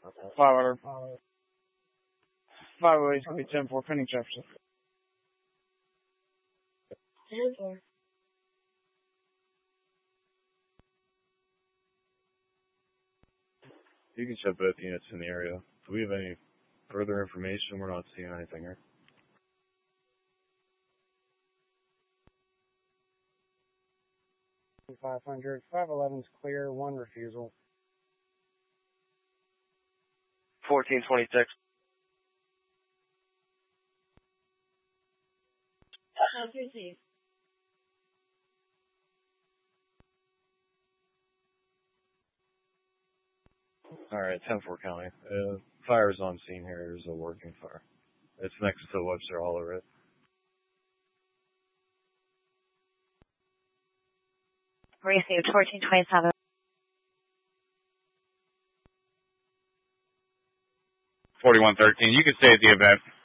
500. 508 going to be 10-4 pending Jefferson. 10-4. You can check both units in the area. Do we have any further information? We're not seeing anything here. $500. 511's clear. 1 refusal. 1426. House received. All right, 10-4 County. Fire's on scene here. There's a working fire. It's next to Webster Hollow, right? Received 1427. 4113. You can stay at the event.